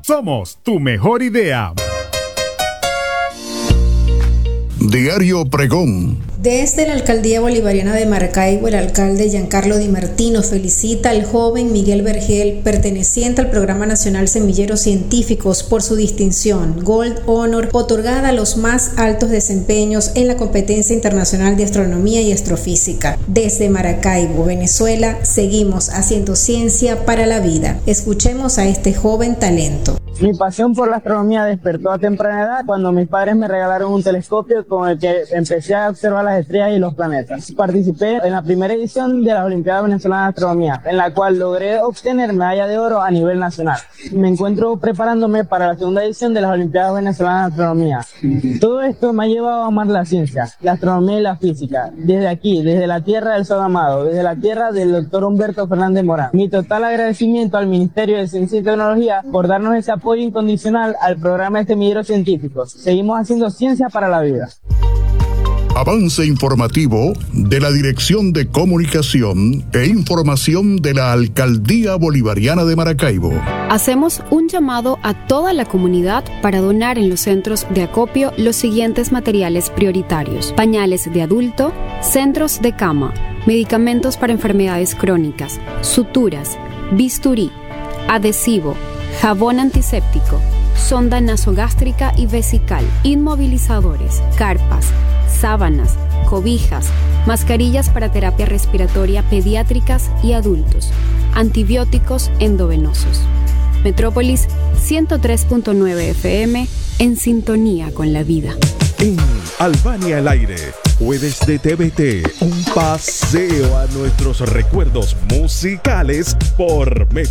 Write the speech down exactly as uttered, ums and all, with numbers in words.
Somos tu mejor idea. Diario Pregón. Desde la Alcaldía Bolivariana de Maracaibo, el alcalde Giancarlo Di Martino felicita al joven Miguel Vergel, perteneciente al Programa Nacional Semilleros Científicos, por su distinción Gold Honor, otorgada a los más altos desempeños en la competencia internacional de astronomía y astrofísica. Desde Maracaibo, Venezuela, seguimos haciendo ciencia para la vida. Escuchemos a este joven talento. Mi pasión por la astronomía despertó a temprana edad cuando mis padres me regalaron un telescopio con el que empecé a observar las estrellas y los planetas. Participé en la primera edición de las Olimpiadas Venezolanas de Astronomía, en la cual logré obtener medalla de oro a nivel nacional. Me encuentro preparándome para la segunda edición de las Olimpiadas Venezolanas de Astronomía. Todo esto me ha llevado a amar la ciencia, la astronomía y la física. Desde aquí, desde la tierra del Sol Amado, desde la tierra del doctor Humberto Fernández Morán. Mi total agradecimiento al Ministerio de Ciencia y Tecnología por darnos ese apoyo incondicional al programa de semilleros científicos. Seguimos haciendo ciencia para la vida. Avance informativo de la Dirección de Comunicación e Información de la Alcaldía Bolivariana de Maracaibo. Hacemos un llamado a toda la comunidad para donar en los centros de acopio los siguientes materiales prioritarios: pañales de adulto, centros de cama, medicamentos para enfermedades crónicas, suturas, bisturí, adhesivo, jabón antiséptico, sonda nasogástrica y vesical, inmovilizadores, carpas, sábanas, cobijas, mascarillas para terapia respiratoria pediátricas y adultos, antibióticos endovenosos. Metrópolis ciento tres punto nueve F M, en sintonía con la vida. En Albania al aire, jueves de T V T, un paseo a nuestros recuerdos musicales por Metrópolis.